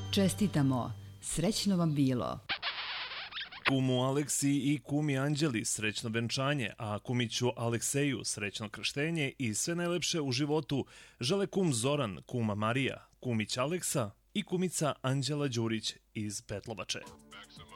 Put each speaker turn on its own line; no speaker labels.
Čestitamo, srećno vam bilo.
Kumu Aleksi i kumi Anđeli srećno venčanje, a kumiću Alekseju srećno krštenje i sve najlepše u životu žele kum Zoran, kuma Marija, kumić Aleksa i kumica Anđela Đurić iz Petlovače.